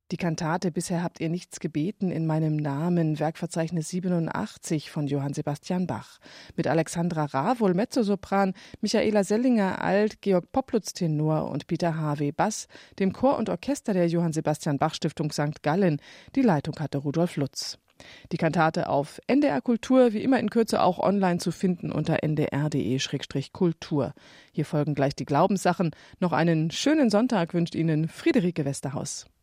Die Kantate »Bisher habt ihr nichts gebeten in meinem Namen«, Werkverzeichnis 87 von Johann Sebastian Bach. Mit Alexandra Ravol, Mezzosopran, Michaela Sellinger, Alt, Georg Poplutz, Tenor und Peter Harvey, Bass, dem Chor und Orchester der Johann Sebastian Bach Stiftung St. Gallen. Die Leitung hatte Rudolf Lutz. Die Kantate auf NDR Kultur, wie immer in Kürze auch online zu finden unter ndr.de/kultur. Hier folgen gleich die Glaubenssachen. Noch einen schönen Sonntag wünscht Ihnen Friederike Westerhaus.